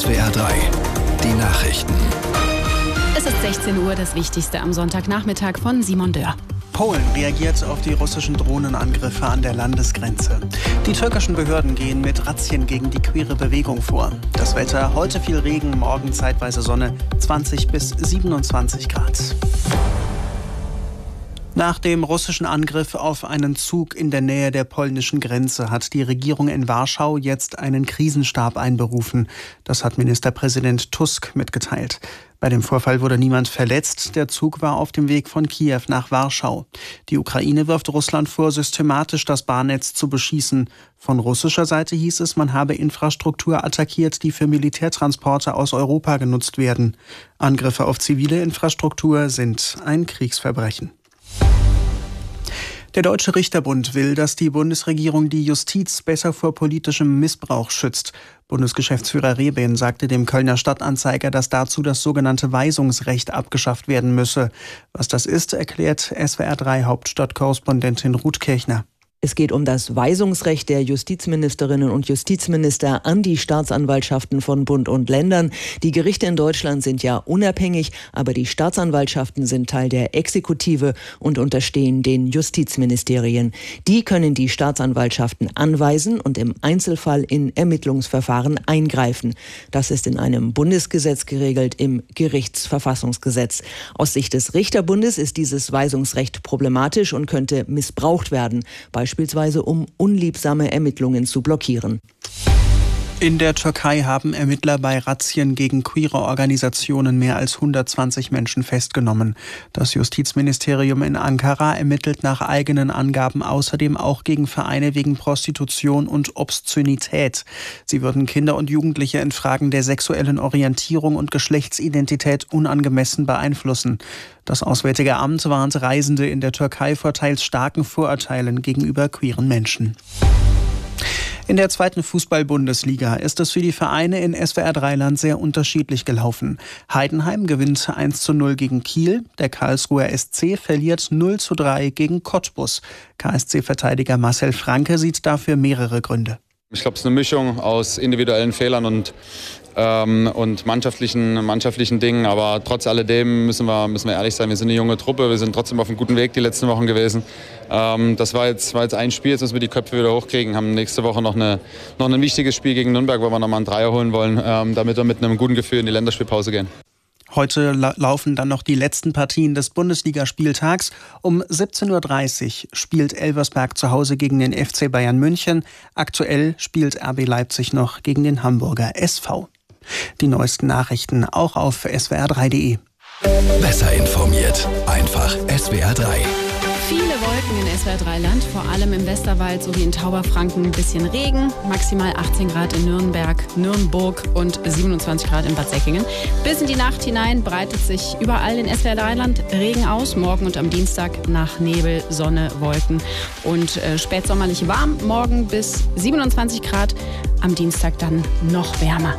SWR 3, die Nachrichten. Es ist 16 Uhr, das Wichtigste am Sonntagnachmittag von Simon Dörr. Polen reagiert auf die russischen Drohnenangriffe an der Landesgrenze. Die türkischen Behörden gehen mit Razzien gegen die queere Bewegung vor. Das Wetter: heute viel Regen, morgen zeitweise Sonne, 20 bis 27 Grad. Nach dem russischen Angriff auf einen Zug in der Nähe der polnischen Grenze hat die Regierung in Warschau jetzt einen Krisenstab einberufen. Das hat Ministerpräsident Tusk mitgeteilt. Bei dem Vorfall wurde niemand verletzt. Der Zug war auf dem Weg von Kiew nach Warschau. Die Ukraine wirft Russland vor, systematisch das Bahnnetz zu beschießen. Von russischer Seite hieß es, man habe Infrastruktur attackiert, die für Militärtransporte aus Europa genutzt werden. Angriffe auf zivile Infrastruktur sind ein Kriegsverbrechen. Der Deutsche Richterbund will, dass die Bundesregierung die Justiz besser vor politischem Missbrauch schützt. Bundesgeschäftsführer Rebehn sagte dem Kölner Stadtanzeiger, dass dazu das sogenannte Weisungsrecht abgeschafft werden müsse. Was das ist, erklärt SWR3 Hauptstadtkorrespondentin Ruth Kirchner. Es geht um das Weisungsrecht der Justizministerinnen und Justizminister an die Staatsanwaltschaften von Bund und Ländern. Die Gerichte in Deutschland sind ja unabhängig, aber die Staatsanwaltschaften sind Teil der Exekutive und unterstehen den Justizministerien. Die können die Staatsanwaltschaften anweisen und im Einzelfall in Ermittlungsverfahren eingreifen. Das ist in einem Bundesgesetz geregelt, im Gerichtsverfassungsgesetz. Aus Sicht des Richterbundes ist dieses Weisungsrecht problematisch und könnte missbraucht werden, beispielsweise um unliebsame Ermittlungen zu blockieren. In der Türkei haben Ermittler bei Razzien gegen queere Organisationen mehr als 120 Menschen festgenommen. Das Justizministerium in Ankara ermittelt nach eigenen Angaben außerdem auch gegen Vereine wegen Prostitution und Obszönität. Sie würden Kinder und Jugendliche in Fragen der sexuellen Orientierung und Geschlechtsidentität unangemessen beeinflussen. Das Auswärtige Amt warnt Reisende in der Türkei vor teils starken Vorurteilen gegenüber queeren Menschen. In der zweiten Fußball-Bundesliga ist es für die Vereine in SWR3-Land sehr unterschiedlich gelaufen. Heidenheim gewinnt 1:0 gegen Kiel. Der Karlsruher SC verliert 0:3 gegen Cottbus. KSC-Verteidiger Marcel Franke sieht dafür mehrere Gründe. Ich glaube, es ist eine Mischung aus individuellen Fehlern und mannschaftlichen Dingen. Aber trotz alledem müssen wir ehrlich sein, wir sind eine junge Truppe, wir sind trotzdem auf einem guten Weg die letzten Wochen gewesen. Das war jetzt ein Spiel, jetzt müssen wir die Köpfe wieder hochkriegen. Haben nächste Woche noch ein wichtiges Spiel gegen Nürnberg, wo wir nochmal einen Dreier holen wollen, damit wir mit einem guten Gefühl in die Länderspielpause gehen. Heute laufen dann noch die letzten Partien des Bundesligaspieltags. Um 17:30 Uhr spielt Elversberg zu Hause gegen den FC Bayern München. Aktuell spielt RB Leipzig noch gegen den Hamburger SV. Die neuesten Nachrichten auch auf swr3.de. Besser informiert, einfach SWR3. Viele Wolken in SWR3-Land, vor allem im Westerwald sowie in Tauberfranken ein bisschen Regen. Maximal 18 Grad in Nürnberg, Nürnberg und 27 Grad in Bad Säckingen. Bis in die Nacht hinein breitet sich überall in SWR3-Land Regen aus. Morgen und am Dienstag nach Nebel, Sonne, Wolken und spätsommerlich warm. Morgen bis 27 Grad, am Dienstag dann noch wärmer.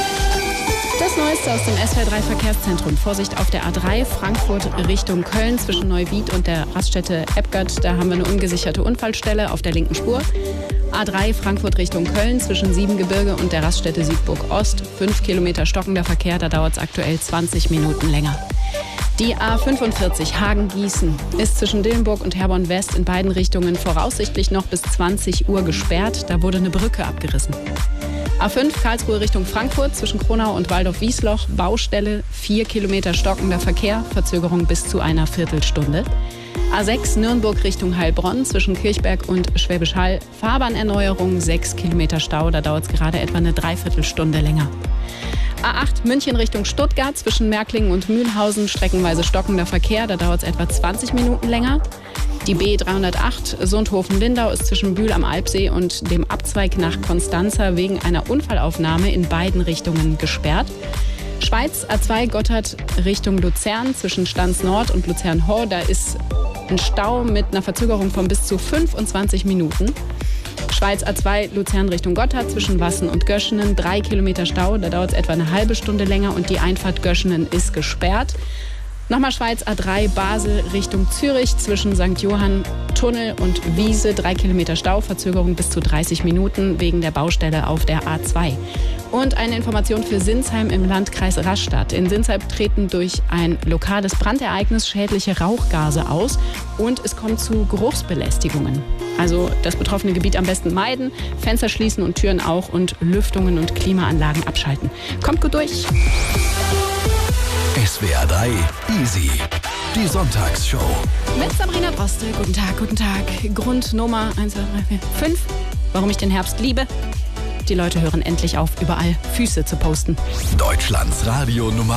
Das Neueste aus dem SWR3-Verkehrszentrum. Vorsicht auf der A3 Frankfurt Richtung Köln zwischen Neuwied und der Raststätte Eppgard. Da haben wir eine ungesicherte Unfallstelle auf der linken Spur. A3 Frankfurt Richtung Köln zwischen Siebengebirge und der Raststätte Siegburg Ost. 5 Kilometer stockender Verkehr, da dauert es aktuell 20 Minuten länger. Die A45 Hagen-Gießen ist zwischen Dillenburg und Herborn West in beiden Richtungen voraussichtlich noch bis 20 Uhr gesperrt. Da wurde eine Brücke abgerissen. A5 Karlsruhe Richtung Frankfurt zwischen Kronau und Waldorf-Wiesloch. Baustelle, 4 Kilometer stockender Verkehr, Verzögerung bis zu einer Viertelstunde. A6 Nürnberg Richtung Heilbronn zwischen Kirchberg und Schwäbisch Hall. Fahrbahnerneuerung, 6 Kilometer Stau, da dauert es gerade etwa eine Dreiviertelstunde länger. A8 München Richtung Stuttgart zwischen Märklingen und Mühlhausen, streckenweise stockender Verkehr, da dauert es etwa 20 Minuten länger. Die B308 Sonthofen-Lindau ist zwischen Bühl am Alpsee und dem Abzweig nach Konstanza wegen einer Unfallaufnahme in beiden Richtungen gesperrt. Schweiz A2 Gotthard Richtung Luzern zwischen Stanz Nord und Luzern-Hor, da ist ein Stau mit einer Verzögerung von bis zu 25 Minuten. Schweiz A2 Luzern Richtung Gotthard zwischen Wassen und Göschenen, 3 Kilometer Stau, da dauert es etwa eine halbe Stunde länger und die Einfahrt Göschenen ist gesperrt. Nochmal Schweiz A3 Basel Richtung Zürich zwischen St. Johann Tunnel und Wiese. 3 Kilometer Stau, Verzögerung bis zu 30 Minuten wegen der Baustelle auf der A2. Und eine Information für Sinsheim im Landkreis Rastatt. In Sinsheim treten durch ein lokales Brandereignis schädliche Rauchgase aus und es kommt zu Geruchsbelästigungen. Also das betroffene Gebiet am besten meiden, Fenster schließen und Türen auch und Lüftungen und Klimaanlagen abschalten. Kommt gut durch. SWR 3 Easy. Die Sonntagsshow. Mit Sabrina Droste. Guten Tag, guten Tag. Grund Nummer 1, 2, 3, 4, 5. Warum ich den Herbst liebe. Die Leute hören endlich auf, überall Füße zu posten. Deutschlands Radio Nummer